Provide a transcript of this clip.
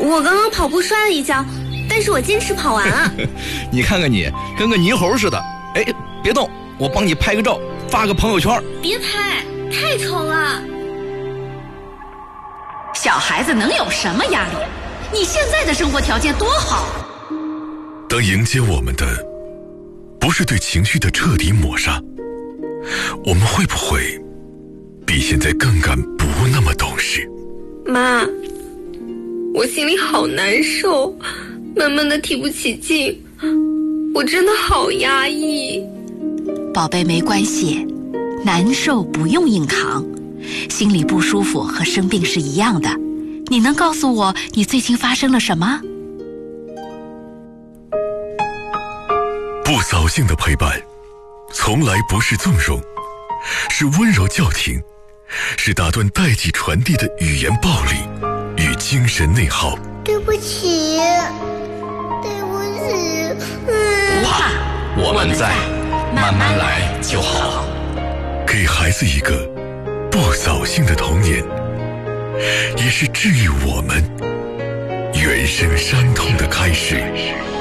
我刚刚跑步摔了一跤，但是我坚持跑完了。 你看看你，跟个泥猴似的。哎，别动，我帮你拍个照，发个朋友圈。 别拍，太丑了。 小孩子能有什么压力？你现在的生活条件多好。 当迎接我们的不是对情绪的彻底抹杀，我们会不会比现在更敢不那么懂事？ 妈，我心里好难受，慢慢的提不起劲，我真的好压抑。 宝贝，没关系，难受不用硬扛，心里不舒服和生病是一样的。你能告诉我你最近发生了什么？ 不扫兴的陪伴从来不是纵容，是温柔叫停，是打断代际传递的语言暴力与精神内耗。 对不起，对不起。 不怕，我们在，慢慢来就好。 给孩子一个不扫兴的童年，也是治愈我们原生伤痛的开始。